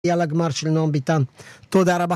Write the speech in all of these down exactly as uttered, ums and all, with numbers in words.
יאללה גמר של נועם ביטן. תודה רבה.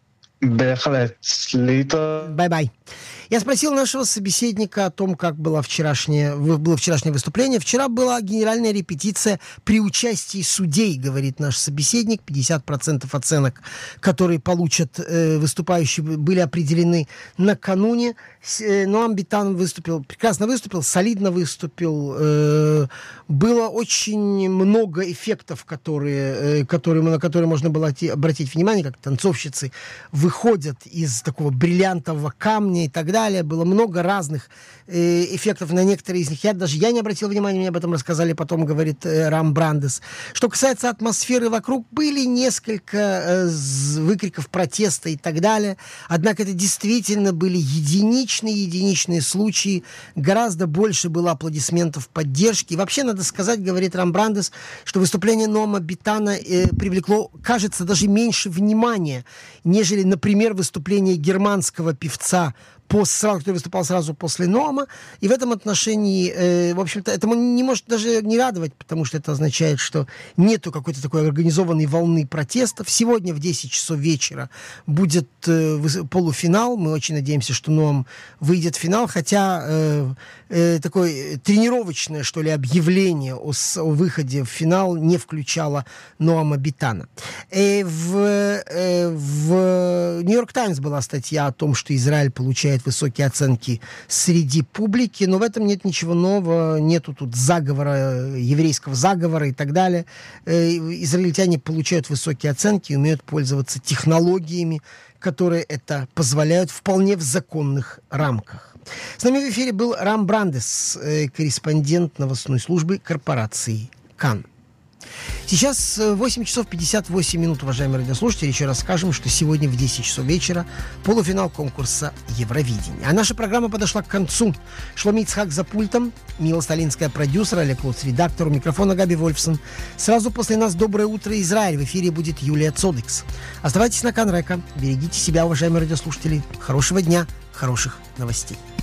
בהחלט. להתראות. Бай-бай. Я спросил нашего собеседника о том, как было вчерашнее, было вчерашнее выступление. Вчера была генеральная репетиция при участии судей, говорит наш собеседник. пятьдесят процентов оценок, которые получат э, выступающие, были определены накануне. Э, Ноам Битан выступил, прекрасно выступил, солидно выступил. Э, было очень много эффектов, которые, э, которые, на которые можно было обратить внимание, как танцовщицы выходят из такого бриллиантового камня и так далее. Было много разных э, эффектов, на некоторые из них я даже я не обратил внимания, мне об этом рассказали потом, говорит э, Рам Брандес. Что касается атмосферы вокруг, были несколько э, выкриков протеста и так далее, однако это действительно были единичные, единичные случаи, гораздо больше было аплодисментов поддержки. И вообще, надо сказать, говорит Рам Брандес, что выступление Ноама Битана э, привлекло, кажется, даже меньше внимания, нежели, например, выступление германского певца, который выступал сразу после Ноама. И в этом отношении, э, в общем-то, этому не может даже не радовать, потому что это означает, что нету какой-то такой организованной волны протестов. Сегодня в десять часов вечера будет э, полуфинал. Мы очень надеемся, что Ноам выйдет в финал, хотя э, э, такое тренировочное, что ли, объявление о, о выходе в финал не включало Ноама Битана. Э, в э, в Нью-Йорк Таймс была статья о том, что Израиль получает высокие оценки среди публики, но в этом нет ничего нового, нету тут заговора, еврейского заговора и так далее. Израильтяне получают высокие оценки и умеют пользоваться технологиями, которые это позволяют вполне в законных рамках. С нами в эфире был Рам Брандес, корреспондент новостной службы корпорации Кан. Сейчас восемь часов пятьдесят восемь минут, уважаемые радиослушатели. Еще раз скажем, что сегодня в десять часов вечера полуфинал конкурса Евровидения. А наша программа подошла к концу. Шломи Ицхак за пультом, Мила Сталинская продюсер, Олег Луц редактор, у микрофона Габи Вольфсон. Сразу после нас «Доброе утро, Израиль». В эфире будет Юлия Цодекс. Оставайтесь на Кан Река. Берегите себя, уважаемые радиослушатели. Хорошего дня, хороших новостей.